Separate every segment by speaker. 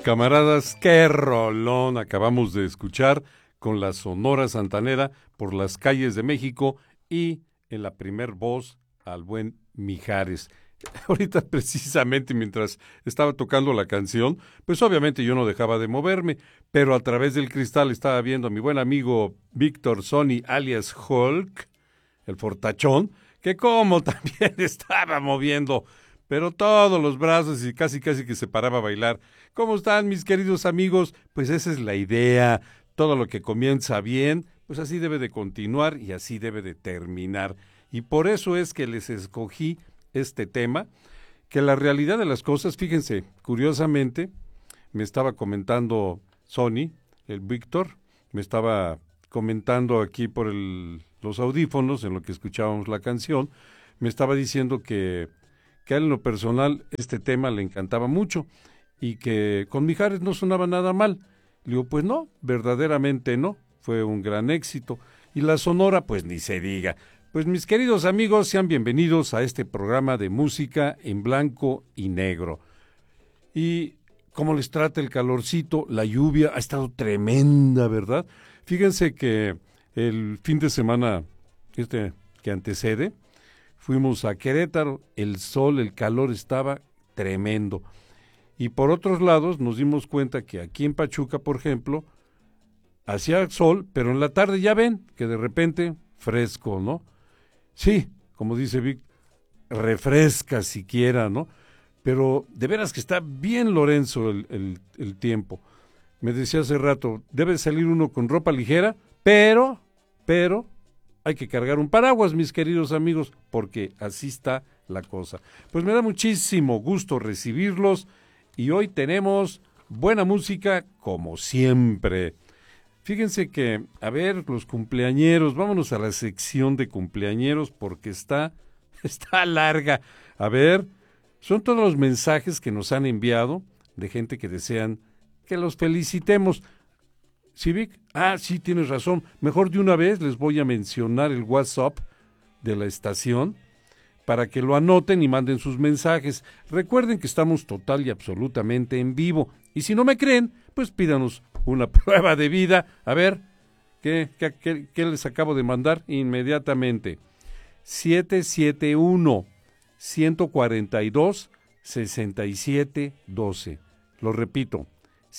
Speaker 1: camaradas, qué rolón acabamos de escuchar con la Sonora Santanera por las calles de México y en la primer voz al buen Mijares. Ahorita precisamente mientras estaba tocando la canción, pues obviamente yo no dejaba de moverme, pero a través del cristal estaba viendo a mi buen amigo Víctor Sony alias Hulk, el fortachón, que como también estaba moviendo, pero todos los brazos y casi que se paraba a bailar. ¿Cómo están mis queridos amigos? Pues esa es la idea, todo lo que comienza bien, pues así debe de continuar y así debe de terminar. Y por eso es que les escogí este tema, que la realidad de las cosas, fíjense, curiosamente, me estaba comentando Sony, el Víctor, me estaba comentando aquí por los audífonos, en lo que escuchábamos la canción, me estaba diciendo que a él en lo personal este tema le encantaba mucho y que con Mijares no sonaba nada mal. Le digo, pues no, verdaderamente no, fue un gran éxito. Y la Sonora, pues ni se diga. Pues mis queridos amigos, sean bienvenidos a este programa de música en blanco y negro. Y cómo les trata el calorcito, la lluvia ha estado tremenda, ¿verdad? Fíjense que el fin de semana que antecede, fuimos a Querétaro, el sol, el calor estaba tremendo. Y por otros lados nos dimos cuenta que aquí en Pachuca, por ejemplo, hacía sol, pero en la tarde ya ven que de repente fresco, ¿no? Sí, como dice Vic, refresca siquiera, ¿no? Pero de veras que está bien Lorenzo el tiempo. Me decía hace rato, debe salir uno con ropa ligera, pero hay que cargar un paraguas, mis queridos amigos, porque así está la cosa. Pues me da muchísimo gusto recibirlos y hoy tenemos buena música como siempre. Fíjense que, a ver, los cumpleañeros, vámonos a la sección de cumpleañeros porque está larga. A ver, son todos los mensajes que nos han enviado de gente que desean que los felicitemos. ¿Sí, Vic? Ah, sí, tienes razón. Mejor de una vez les voy a mencionar el WhatsApp de la estación para que lo anoten y manden sus mensajes. Recuerden que estamos total y absolutamente en vivo. Y si no me creen, pues pídanos una prueba de vida. A ver, ¿qué les acabo de mandar? Inmediatamente. 771-142-6712. Lo repito,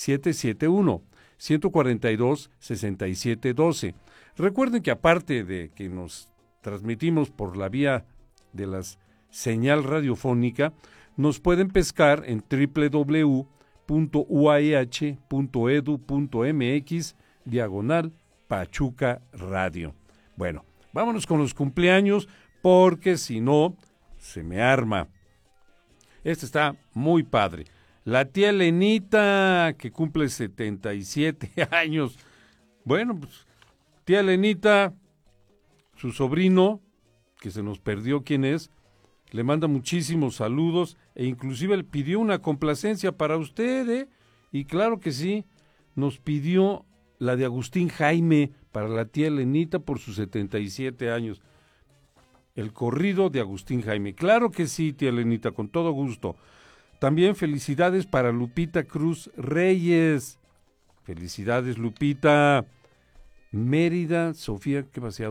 Speaker 1: 771-142-6712. Recuerden que aparte de que nos transmitimos por la vía de la señal radiofónica, nos pueden pescar en www.uah.edu.mx/Pachuca Radio. Bueno, vámonos con los cumpleaños porque si no, se me arma. Este está muy padre. La tía Lenita, que cumple 77 años. Bueno, pues, tía Lenita, su sobrino, que se nos perdió quién es, le manda muchísimos saludos e inclusive le pidió una complacencia para usted, ¿eh? Y claro que sí, nos pidió la de Agustín Jaime para la tía Lenita por sus 77 años. El corrido de Agustín Jaime. Claro que sí, tía Lenita, con todo gusto. También felicidades para Lupita Cruz Reyes. Felicidades, Lupita. Mérida Sofía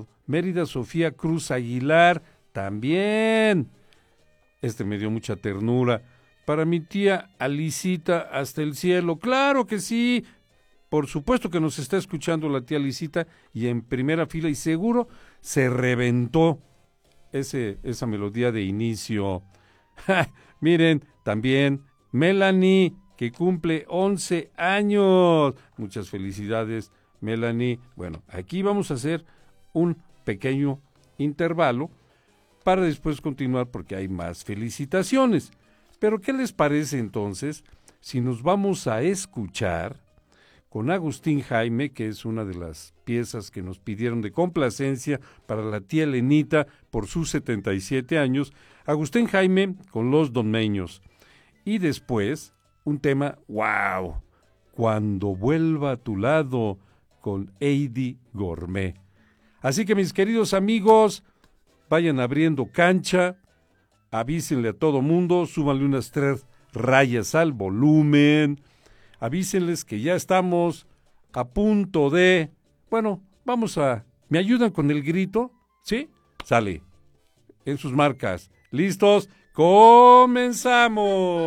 Speaker 1: Cruz Aguilar, también. Me dio mucha ternura. Para mi tía Alicita hasta el cielo, claro que sí. Por supuesto que nos está escuchando la tía Alicita y en primera fila y seguro se reventó esa melodía de inicio. Miren, también Melanie, que cumple 11 años. Muchas felicidades, Melanie. Bueno, aquí vamos a hacer un pequeño intervalo para después continuar porque hay más felicitaciones. Pero ¿qué les parece entonces si nos vamos a escuchar con Agustín Jaime, que es una de las piezas que nos pidieron de complacencia para la tía Lenita por sus 77 años, Agustín Jaime con Los Domeños. Y después un tema, wow, Cuando vuelva a tu lado, con Eddie Gourmet. Así que mis queridos amigos, vayan abriendo cancha, avísenle a todo mundo, súbanle unas 3 rayas al volumen, avísenles que ya estamos a punto de... Bueno, ¿me ayudan con el grito? ¿Sí? Sale. En sus marcas. ¿Listos? ¡Comenzamos!